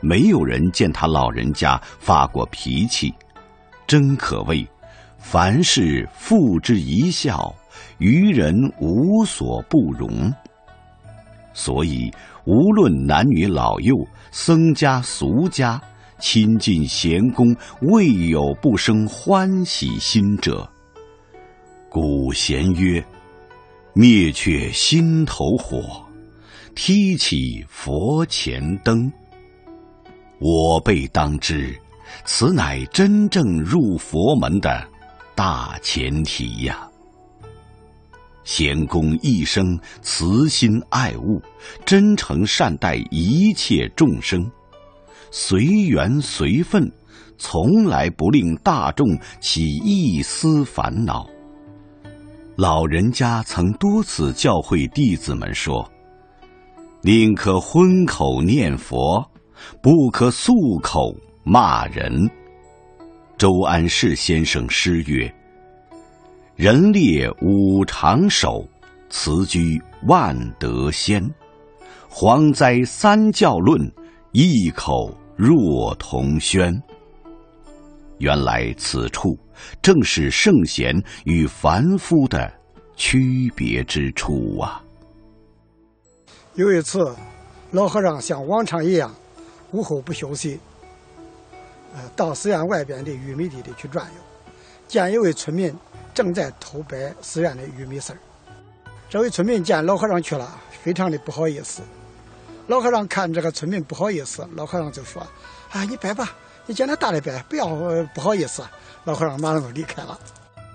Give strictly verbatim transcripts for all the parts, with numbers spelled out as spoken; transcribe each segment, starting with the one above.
没有人见他老人家发过脾气，真可谓凡事付之一笑，于人无所不容。所以无论男女老幼，僧家俗家，亲近贤公，未有不生欢喜心者。古贤曰：灭却心头火，提起佛前灯。我辈当知，此乃真正入佛门的大前提呀。贤公一生慈心爱物，真诚善待一切众生，随缘随分，从来不令大众起一丝烦恼。老人家曾多次教诲弟子们说：宁可荤口念佛，不可素口骂人。周安世先生诗曰：人列五常首，辞居万德先。蝗灾三教论，异口若同轩。原来此处正是圣贤与凡夫的区别之处啊。 有一次，老和尚像往常一样，午后不休息，呃，到寺院外边的玉米地里去转悠，见一位村民正在偷掰寺院的玉米丝儿。这位村民见老和尚去了，非常的不好意思。老和尚看这个村民不好意思，老和尚就说：啊，你掰吧，你见他大的掰，不要、呃、不好意思。老和尚马上就离开了。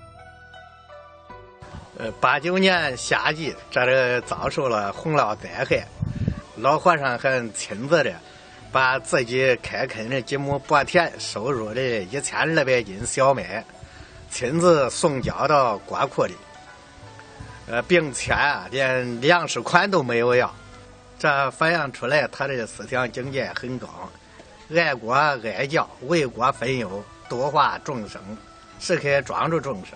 呃，八九年夏季，这里遭受了洪涝灾害，老和尚还亲自的把自己开垦的几亩薄田收入的一千二百斤小麦，亲自送交到国库里，呃，并且啊，连粮食款都没有要。这反映出来他的思想境界很高，爱国爱教，为国分忧，度化众生，时刻庄助众生。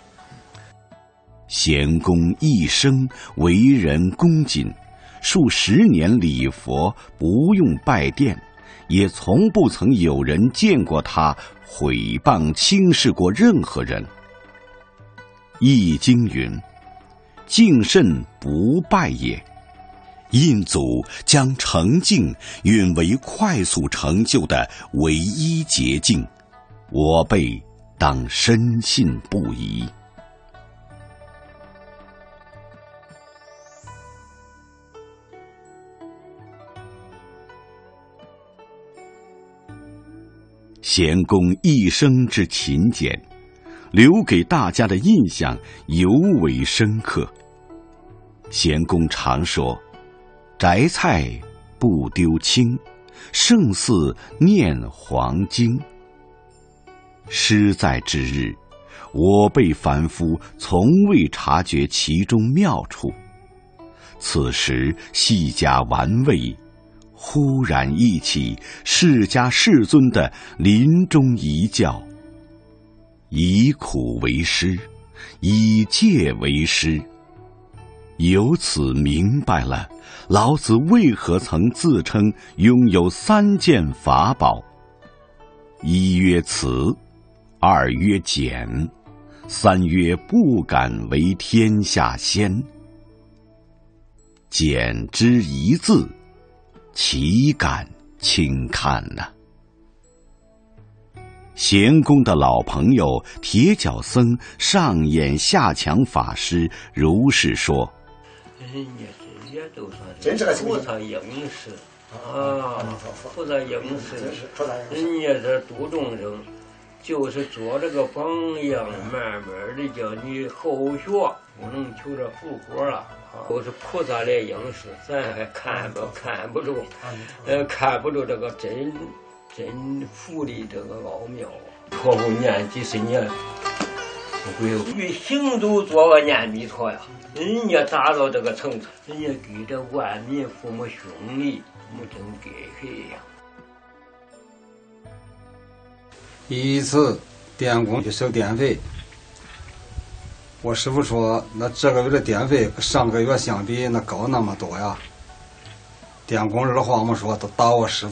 贤公一生为人恭谨，数十年礼佛，不用拜殿，也从不曾有人见过他毁谤轻视过任何人。易经云：敬慎不败也。印祖将诚敬允为快速成就的唯一捷径，我辈当深信不疑。贤公一生之勤俭，留给大家的印象尤为深刻。贤公常说：摘菜不丢青，胜似念黄经。诗在之日，我辈凡夫从未察觉其中妙处，此时细加玩味，忽然忆起释迦世尊的临终遗教：以苦为师，以戒为师。由此明白了老子为何曾自称拥有三件法宝：一曰慈，二曰俭，三曰不敢为天下先。俭之一字，岂敢轻看呢、啊？贤公的老朋友铁脚僧上演下强法师如是说： 人家这些都算是菩萨应时啊，菩萨应时，人家这度众生，就是做这个榜样，慢慢的叫你后学，不能求着复活了。都是菩萨来应时，咱还看不看不住，呃，看不住这个真真福的这个奥妙啊！托付念几十年，不会越行走做个念弥陀呀。人家达到这个程度，人家给这万民父母兄弟，没真给谁呀？ 一次电工去收电费，我师傅说，那这个月的电费跟上个月相比，那高那么多呀。电工二话没说，都打我师傅。